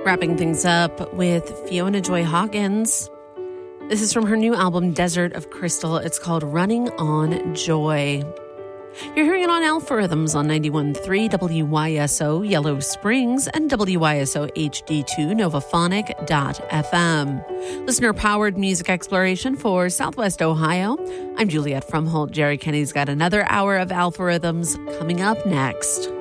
Wrapping things up with Fiona Joy Hawkins. This is from her new album, Desert of Crystal. It's called Running on Joy. You're hearing it on Alpharhythms on 91.3 WYSO Yellow Springs and WYSO HD2 Novaphonic.fm. Listener-powered music exploration for Southwest Ohio. I'm Juliette Frumholt. Jerry Kenny's got another hour of Alpharhythms coming up next.